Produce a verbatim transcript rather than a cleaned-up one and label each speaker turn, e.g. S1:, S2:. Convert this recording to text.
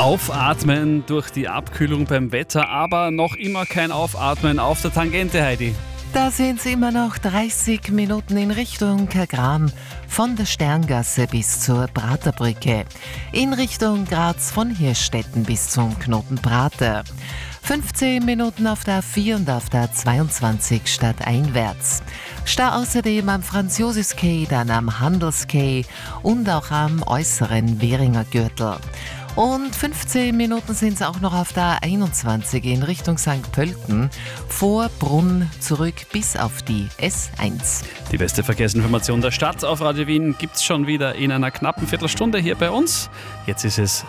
S1: Aufatmen durch die Abkühlung beim Wetter, aber noch immer kein Aufatmen auf der Tangente, Heidi.
S2: Da sind es immer noch dreißig Minuten in Richtung Kagram, von der Sterngasse bis zur Praterbrücke. In Richtung Graz von Hirschstetten bis zum Knoten Prater. fünfzehn Minuten auf der A vier und auf der A zweiundzwanzig stadteinwärts. Stau außerdem am Franz-Josefs-Quai, dann am Handels-Quai und auch am äußeren Währinger Gürtel. Und fünfzehn Minuten sind es auch noch auf der A einundzwanzig in Richtung Sankt Pölten, vor Brunn zurück bis auf die S eins.
S1: Die beste Verkehrsinformation der Stadt auf Radio Wien gibt's schon wieder in einer knappen Viertelstunde hier bei uns. Jetzt ist es